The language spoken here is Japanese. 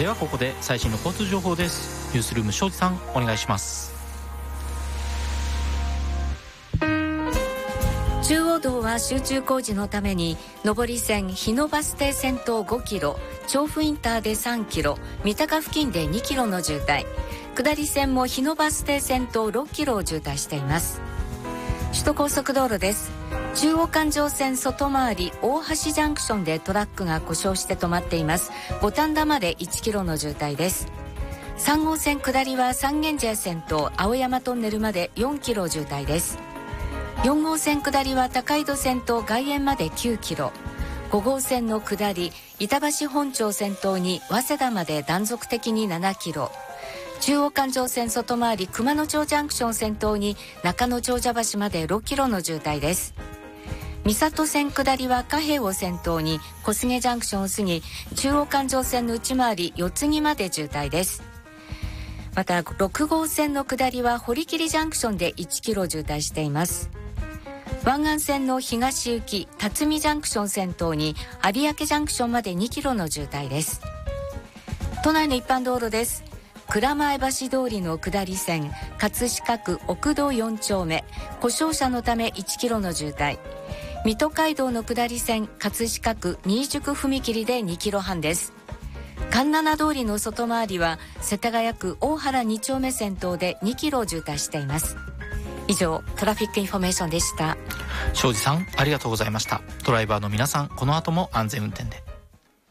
ではここで最新の交通情報です。ニュースルーム庄司さん、お願いします。 中央道は集中工事のために上り線日野バス停先頭5キロ、調布インターで3キロ、三鷹付近で2キロの渋滞、下り線も日野バス停先頭6キロを渋滞しています。首都高速道路です。中央環状線外回り大橋ジャンクションでトラックが故障して止まっています。五反田まで1キロの渋滞です。3号線下りは三軒茶屋線と青山トンネルまで4キロ渋滞です。4号線下りは高井戸線と外苑まで9キロ、5号線の下り板橋本町先頭に早稲田まで断続的に7キロ、中央環状線外回り熊野町ジャンクション先頭に中野長者橋まで6キロの渋滞です。三郷線下りは貨幣を先頭に小菅ジャンクションを過ぎ、中央環状線の内回り四つ木まで渋滞です。また6号線の下りは堀切ジャンクションで1キロ渋滞しています。湾岸線の東行き辰巳ジャンクション先頭に有明ジャンクションまで2キロの渋滞です。都内の一般道路です。蔵前橋通りの下り線葛飾区奥戸4丁目、故障車のため1キロの渋滞、水戸街道の下り線葛飾区新宿踏切で2キロ半です。環七通りの外回りは世田谷区大原2丁目先頭で2キロ渋滞しています。以上、トラフィックインフォメーションでした。 庄司さん、ありがとうございました。ドライバーの皆さん、この後も安全運転で。